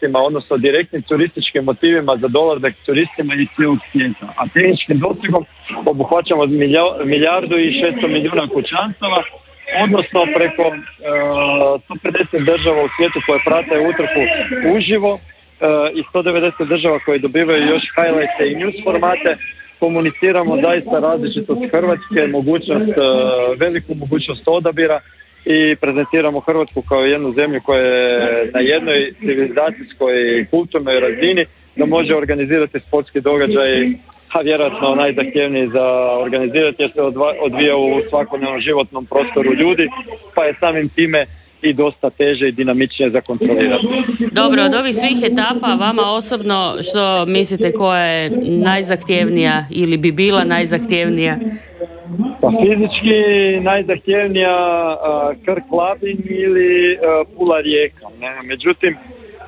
turistima, odnosno direktnim turističkim motivima za dolazak turistima iz cijelog svijeta. A tehničkim dosegom obuhvaćamo 1.600 milijuna kućanstava, odnosno preko 150 država u svijetu koje prate utrku uživo i 190 država koje dobivaju još highlights i news formate. Komuniciramo zaista različitost Hrvatske, veliku mogućnost odabira i prezentiramo Hrvatsku kao jednu zemlju koja je na jednoj civilizacijskoj i kulturnoj razini da može organizirati sportski događaj, a vjerojatno najzahtjevniji za organizirati jer se odvija u svakodnevnom životnom prostoru ljudi, pa je samim time i dosta teže i dinamičnije za kontrolirati. Dobro, od ovih svih etapa vama osobno što mislite koja je najzahtjevnija ili bi bila najzahtjevnija? Pa fizički najzahtjevnija Krk-Labin ili Pula-Rijeka. Međutim,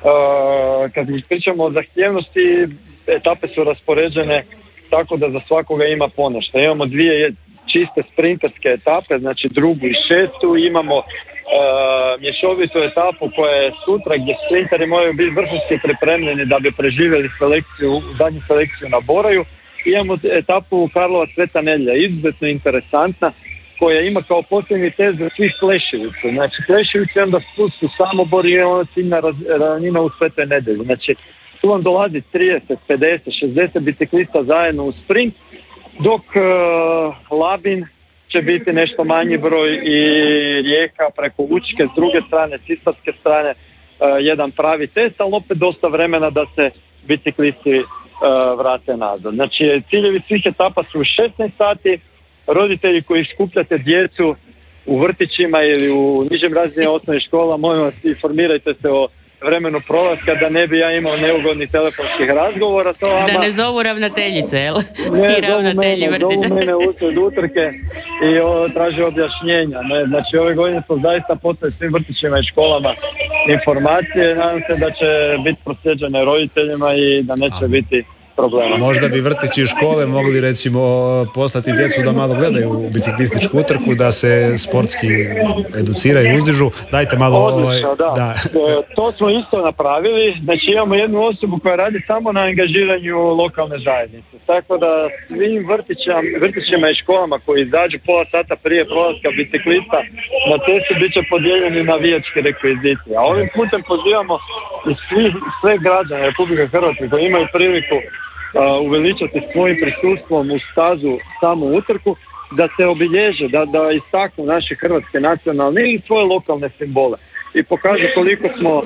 kad pričamo o zahtjevnosti, etape su raspoređene tako da za svakoga ima ponešto. Imamo dvije čiste sprinterske etape, znači drugu i šestu, imamo mješovitu etapu koja je sutra gdje sprinteri moraju biti vrhunski pripremljeni da bi preživjeli zadnju selekciju na Boraju. Imamo etapu Karlovac Sveta Nedjelja, izuzetno interesantna, koja ima kao posljednji test za svih Plešivicu. Znači Plešivicu onda spust u Samobor i ona ciljna ravnina u Svete Nedjelje. Znači tu vam dolazi 30, 50, 60 biciklista zajedno u sprint, dok Labin će biti nešto manji broj i Rijeka preko Učke s druge strane, s istarske strane, jedan pravi test, ali opet dosta vremena da se biciklisti vrate nazad. Znači ciljevi svih etapa su u 16 sati, roditelji koji skupljate djecu u vrtićima ili u nižim razinama osnovnih škola, molim vas informirajte se o vremenu prolaska da ne bi ja imao neugodnih telefonskih razgovora sa vama. Da ne zovu ravnateljice, jel? Ne, zovu mene usred utrke i traže objašnjenja. Ne? Znači ove godine smo zaista poslali svim vrtićima i školama informacije. Nadam se da će biti proslijeđene roditeljima i da neće biti problema. Možda bi vrtići i škole mogli recimo poslati djecu da malo gledaju biciklističku utrku, da se sportski educiraju, uzdižu. Dajte malo... Odlično, da. To smo isto napravili. Znači imamo jednu osobu koja radi samo na angažiranju lokalne zajednice. Tako da svim vrtićima i školama koji izađu pola sata prije prolaska biciklista na cestu bit će podijeljeni navijački rekviziti. A ovim putem pozivamo i sve građane Republike Hrvatske koji imaju priliku uveličati svojim prisustvom u stazu samu utrku, da se obilježe, da istaknu naše hrvatske nacionalne ili svoje lokalne simbole i pokažu koliko smo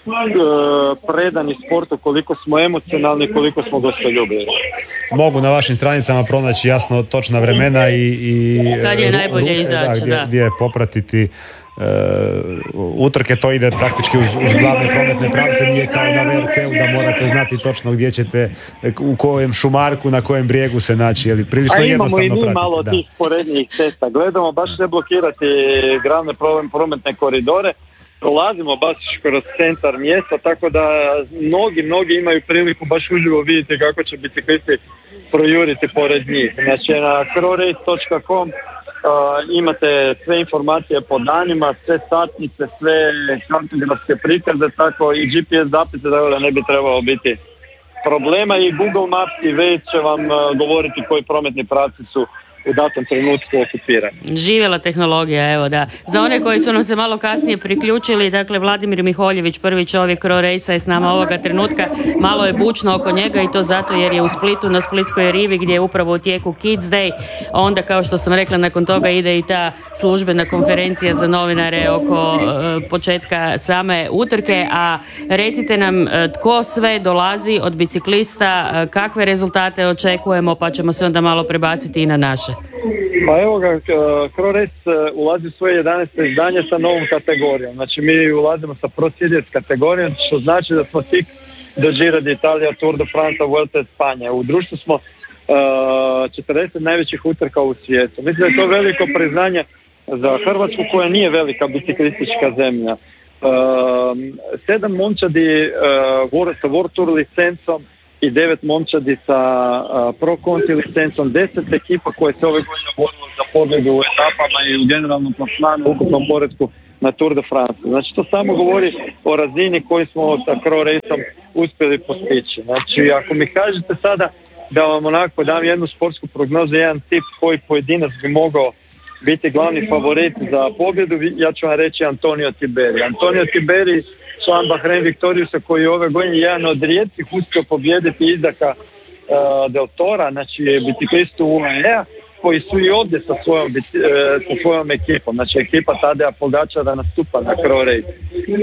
predani sportu, koliko smo emocionalni, koliko smo gostoljubivi. Mogu na vašim stranicama pronaći jasno točna vremena i kad je najbolje izaći, gdje popratiti utrke. To ide praktički uz glavne prometne pravce, nije kao na VRC-u da morate znati točno gdje ćete, u kojem šumarku, na kojem brijegu se naći, je li prilično jednostavno pratiti. A imamo i mi malo tih sporednijih cesta, gledamo baš ne blokirati glavne prometne koridore, prolazimo baš kroz centar mjesta, tako da mnogi imaju priliku baš uživo vidjeti kako će biciklisti projuriti pored njih. Znači na crorace.com imate sve informacije po danima, sve satnice, sve kartografske prikaze, tako i GPS zapise, tako da ne bi trebalo biti problema i Google Maps i Waze će vam govoriti koji prometni pravci su u datom trenutku okupirani. Živjela tehnologija, evo da. Za one koji su nam se malo kasnije priključili, dakle Vladimir Miholjević, prvi čovjek Crorace-a je s nama ovoga trenutka. Malo je bučno oko njega i to zato jer je u Splitu na Splitskoj rivi gdje je upravo u tijeku Kids Day. Onda, kao što sam rekla, nakon toga ide i ta službena konferencija za novinare oko početka same utrke. A recite nam tko sve dolazi od biciklista, kakve rezultate očekujemo, pa ćemo se onda malo prebaciti i na naše. Pa evo ga, Crorace ulazi u svoje 11. izdanje sa novom kategorijom. Znači mi ulazimo sa Pro Series kategorijom, što znači da smo tik do Giro d'Italia, Tour de France, Vuelta Espanja. U društvu smo 40 najvećih utrka u svijetu. Mislim da je to veliko priznanje za Hrvatsku koja nije velika biciklistička zemlja. 7 momčadi sa World Tour licencom i 9 momčadi sa Pro Conti licencom, 10 ekipa koje se ove godine borilo za pobjedu u etapama i u generalnom plasmanu u ukupnom poretku na Tour de France. Znači to samo govori o razini koju smo sa Crow Raceom uspjeli postići. Znači ako mi kažete sada da vam onako dam jednu sportsku prognozu, jedan tip koji pojedinac bi mogao biti glavni favorit za pobjedu, ja ću vam reći Antonio Tiberi. Antonio Tiberi, član Bahrain Victoriusa, koji je ove godine jedan od rijetkih uspio pobijediti Izaka Del Tora, znači biciklistu UAE-a, koji su i ovdje sa svojom ekipom, znači ekipa Tadeja Pogačara nastupa na Crow Race.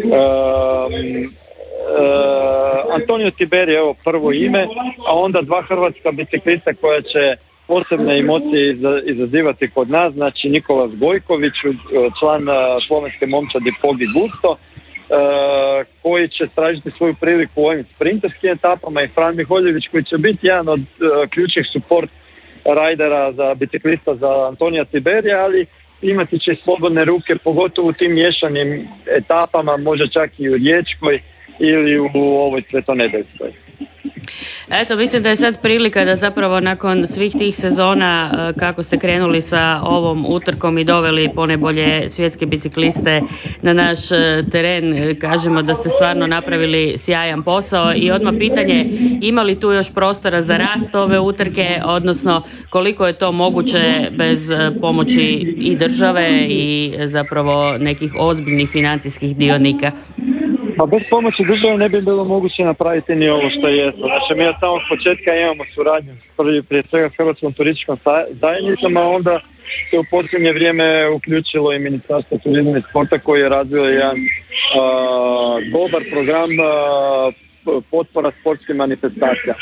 Antonio Tiberi, evo prvo ime, a onda dva hrvatska biciklista koja će posebne emocije izazivati kod nas, znači Nikolas Gojković, član slovenske momčadi Pogi Gusto, koji će tražiti svoju priliku u ovim sprinterskim etapama, i Fran Miholjević koji će biti jedan od ključnih support rajdera za biciklista za Antonija Tiberija, ali imati će slobodne ruke, pogotovo u tim miješanim etapama, možda čak i u Riječkoj ili u ovoj Svetonedeljskoj. Eto, mislim da je sad prilika da zapravo nakon svih tih sezona kako ste krenuli sa ovom utrkom i doveli ponajbolje svjetske bicikliste na naš teren, kažemo da ste stvarno napravili sjajan posao. I odmah pitanje, ima li tu još prostora za rast ove utrke, odnosno koliko je to moguće bez pomoći i države i zapravo nekih ozbiljnih financijskih dionika? Pa bez pomoći države ne bi bilo moguće napraviti ni ovo što je. Znači mi od samog početka imamo suradnju prije svega s Hrvatskom turističkom zajednicom, a onda se u posljednje vrijeme uključilo i Ministarstvo turizma i sporta koji je razvio jedan dobar program potpora sportskim manifestacijama.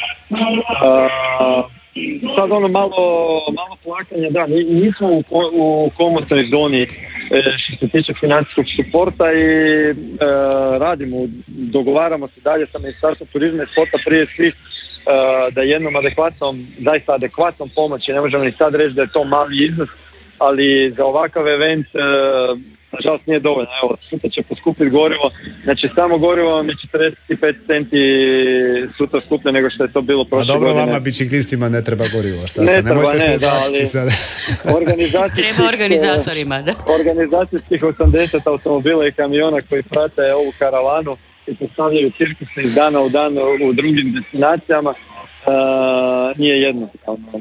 Sad ono malo plakanja, da, nismo u komotnoj zoni što se tiče financijskog suporta i radimo, dogovaramo se dalje sa Ministarstvom turizma i sporta prije svih da jednom zaista adekvatnom pomoći, ne možemo ni sad reći da je to mali iznos, ali za ovakav event nažalost nije dovoljno. Evo, sutra će poskupiti gorivo, znači samo gorivo vam je 45 centi sutra skuplje nego što je to bilo prošle godine. A dobro, vama biciklistima ne treba gorivo, šta ne se, treba, nemojte se ali sad. Treba organizatorima, da. Organizacijskih 80 automobila i kamiona koji prate ovu karavanu i postavljaju cirkuse iz dana u dan u drugim destinacijama, nije jednostavno.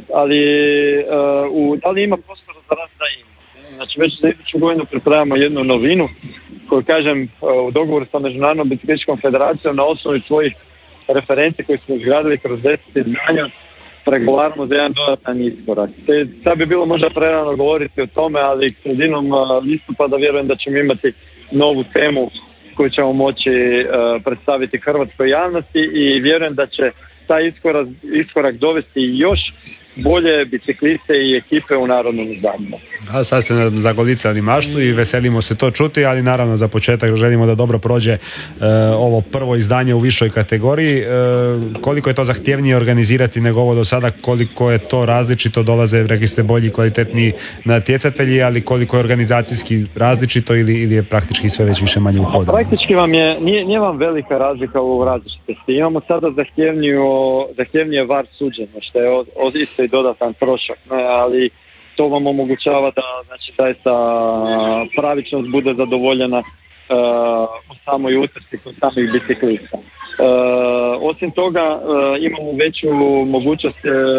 Ali ima prostora za rast, da ima. Znači već za iduću godinu pripremamo jednu novinu koju, kažem, u dogovoru sa Međunarodnom biciklističkom federacijom na osnovi svojih referenci koji smo izgradili kroz 10 izdanja pregovaramo za jedan dodatan iskorak. Sad bi bilo možda prerano govoriti o tome, ali sredinom listopada vjerujem da ćemo imati novu temu koju ćemo moći predstaviti hrvatskoj javnosti i vjerujem da će taj iskorak dovesti još bolje bicikliste i ekipe u narodnom izdanju. A sad ste nam zagolicali maštu i veselimo se to čuti, ali naravno za početak želimo da dobro prođe ovo prvo izdanje u višoj kategoriji. Koliko je to zahtjevnije organizirati nego ovo do sada, koliko je to različito, dolaze, rekli ste, bolji, kvalitetniji natjecatelji, ali koliko je organizacijski različito ili je praktički sve već više manje uhodano? Praktički vam nije vam velika razlika u različitosti. Imamo sada zahtjevnije VAR suđenje, što je isto i dodatan trošak, ali to vam omogućava da, znači, zaista pravičnost bude zadovoljena u samoj utrci kod samih biciklista. Osim toga imamo veću mogućnost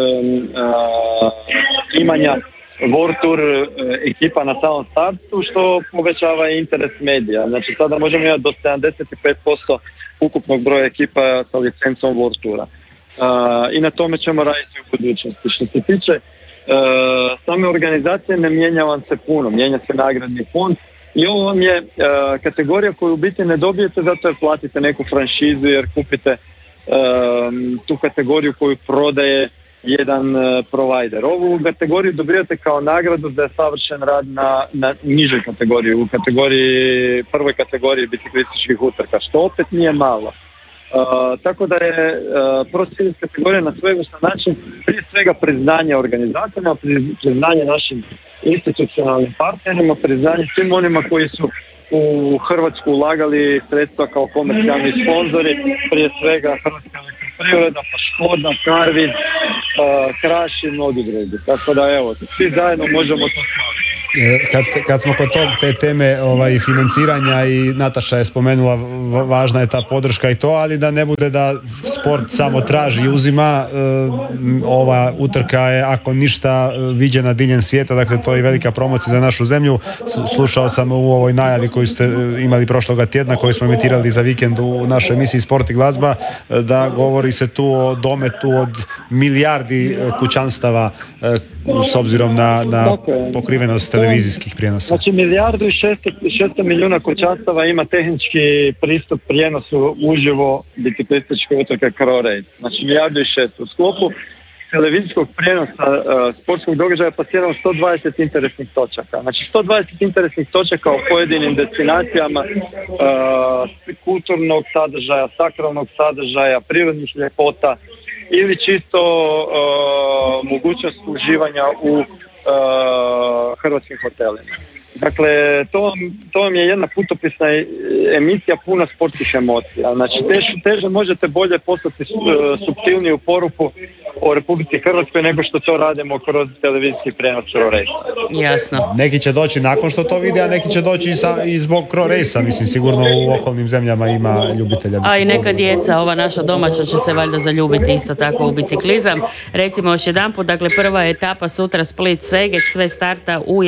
imanja World Tour ekipa na samom startu, što povećava interes medija. Znači sada možemo imati do 75% ukupnog broja ekipa sa licencom World Toura. I na tome ćemo raditi u budućnosti. Što se tiče same organizacije, ne mijenja vam se puno, mijenja se nagradni fond i ovo vam je kategorija koju u biti ne dobijete zato jer platite neku franšizu, jer kupite tu kategoriju koju prodaje jedan provider. Ovu kategoriju dobijate kao nagradu da je savršen rad na nižoj kategoriji, u prvoj kategoriji biciklističkih utrka, što opet nije malo. Tako da je prosječna kategorija na svojevrstan način prije svega priznanje organizatorima, priznanje našim institucionalnim partnerima, priznanje svim onima koji su u Hrvatsku ulagali sredstva kao komercijalni sponzori, prije svega Hrvatska elektroprivreda, pa Škoda, Karvid, Kraš i mnogi drugi. Tako da evo, svi zajedno možemo to stvariti. Kad smo kod te teme financiranja i Nataša je spomenula, važna je ta podrška i to, ali da ne bude da sport samo traži i uzima. Ova utrka je, ako ništa, viđena diljem svijeta, dakle to je velika promocija za našu zemlju. Slušao sam u ovoj najavi koju ste imali prošloga tjedna, koju smo emitirali za vikend u našoj emisiji Sport i glazba, da govori se tu o dometu od milijardi kućanstava s obzirom na pokrivenost televizijskih prijenosa. Znači 1.600.000.000 milijuna kućanstava ima tehnički pristup prijenosu uživo biciklističke utrke Pro Race. Znači 1.600.000. U sklopu televizijskog prijenosa sportskog događaja pasiramo 120 interesnih točaka. Znači 120 interesnih točaka o pojedinim destinacijama kulturnog sadržaja, sakralnog sadržaja, prirodnih ljepota ili čisto mogućnost uživanja u hrvatskim hotelima. Dakle, to vam je jedna putopisna emisija puna sportskih emocija. Znači, teže možete bolje poslati suptilniju poruku o Republici Hrvatskoj nego što to radimo kroz televizijski prijenos Pro Race. Jasno. Neki će doći nakon što to vide, a neki će doći i zbog Pro Race-a. Mislim, sigurno u okolnim zemljama ima ljubitelja. A i neka djeca, ova naša domaća, će se valjda zaljubiti isto tako u biciklizam. Recimo još jedanput, dakle prva etapa sutra Split-Seget, sve starta u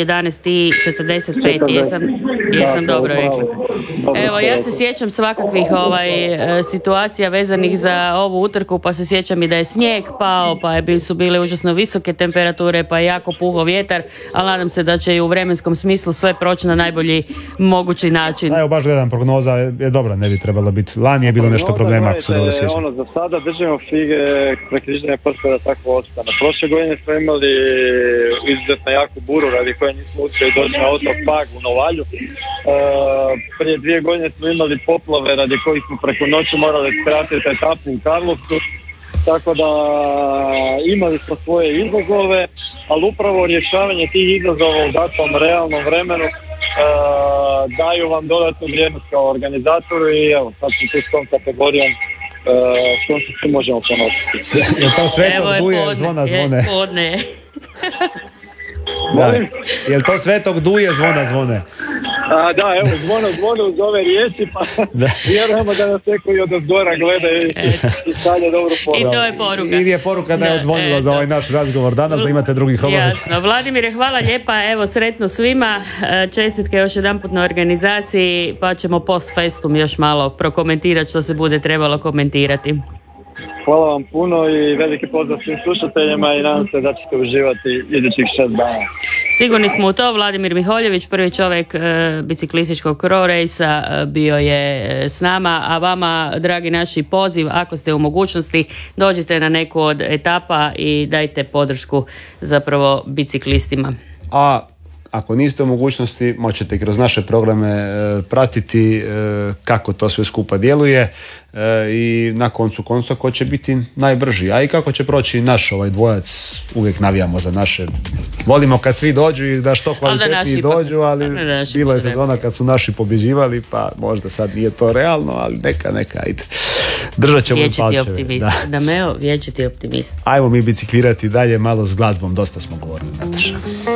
11.45. Jesam dobro rekla. Evo, ja se sjećam svakakvih situacija vezanih za ovu utrku, pa se sjećam i da je snijeg pao, pa su bile užasno visoke temperature, pa je jako puhao vjetar, ali nadam se da će i u vremenskom smislu sve proći na najbolji mogući način. Evo, baš gledam, prognoza je dobra, ne bi trebala biti. Lani je bilo nešto problema, ako se dobro sjećam. Za sada držimo fige prekrižene prste da tako ostane. Prošle godine smo imali izuzetno jaku buru radi koje nismo uspjeli doći na otok Pag u Novalju. Prije 2 godine smo imali poplave radi kojih smo preko noći morali skratiti etapu u Karlovcu. Tako da imali smo svoje izazove, ali upravo rješavanje tih izazova u datom realnom vremenu daju vam dodatnu vrijednost kao organizatoru i evo, sad smo tu s tom kategorijom s kojom se svi možemo ponositi. Je to Svetog Duje, zvona zvone? Podne. Da. Jel to Svetog Duje, zvona zvone? Da, evo, zvone uz ove riječi, pa vjerujemo da nas neko i od ozgora gleda i stavlja dobru poruku. I to je poruka. I je poruka da je odzvonila za ovaj naš razgovor danas, da imate drugih obaveza. Jasno. Vladimire, hvala lijepa, evo, sretno svima, čestitke još jedanput na organizaciji, pa ćemo post festum još malo prokomentirati što se bude trebalo komentirati. Hvala vam puno i veliki pozdrav svim slušateljima i nadam se da ćete uživati idućih 6 dana. Sigurni smo u to. Vladimir Miholjević, prvi čovjek biciklističkog Pro Race-a, bio je s nama, a vama, dragi naši, poziv, ako ste u mogućnosti, dođite na neku od etapa i dajte podršku zapravo biciklistima. A ako niste u mogućnosti, moćete kroz naše programe pratiti kako to sve skupa djeluje i na koncu konca ko će biti najbrži, a i kako će proći naš ovaj dvojac. Uvijek navijamo za naše, volimo kad svi dođu i da što kvalitetniji dođu, ali bilo je sezona kad su naši pobjeđivali, pa možda sad nije to realno, ali neka ide. Držat ćemo palčeve. Dameo, vječiti optimist. Ajmo mi biciklirati dalje, malo s glazbom, dosta smo govorili, Nataša.